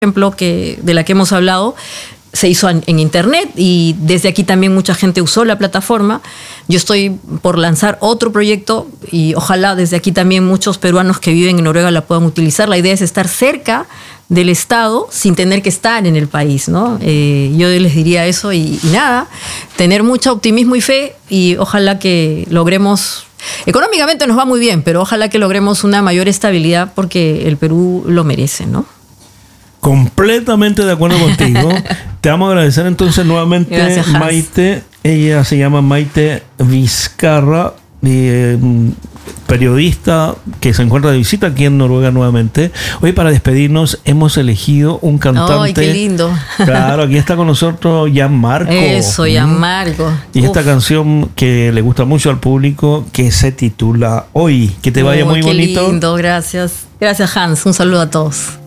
ejemplo, de la que hemos hablado, se hizo en internet y desde aquí también mucha gente usó la plataforma. Yo estoy por lanzar otro proyecto y ojalá desde aquí también muchos peruanos que viven en Noruega la puedan utilizar. La idea es estar cerca del Estado sin tener que estar en el país, ¿no? Yo les diría eso y nada, tener mucho optimismo y fe y ojalá que logremos... Económicamente nos va muy bien, pero ojalá que logremos una mayor estabilidad porque el Perú lo merece, ¿no? Completamente de acuerdo contigo. Te vamos a agradecer entonces nuevamente. Gracias, Hans. Maite. Ella se llama Maite Vizcarra, periodista que se encuentra de visita aquí en Noruega nuevamente. Hoy, para despedirnos, hemos elegido un cantante. ¡Ay, qué lindo! Claro, aquí está con nosotros Gianmarco. Eso, Gianmarco. Y esta canción que le gusta mucho al público, que se titula Hoy. Que te vaya muy bonito. Qué lindo, gracias. Gracias, Hans. Un saludo a todos.